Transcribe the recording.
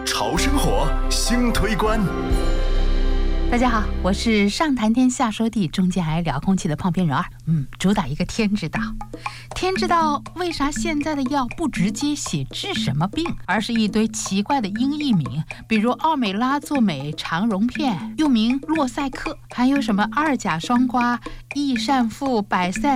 潮生活新推关。 大家好，我是上谈天下说地中间还聊空气的胖边人儿，主打一个天知道。天知道为啥现在的药不直接写治什么病，而是一堆奇怪的音译名，比如奥美拉唑美肠溶片又名洛赛克，还有什么二甲双胍、益善负、百赛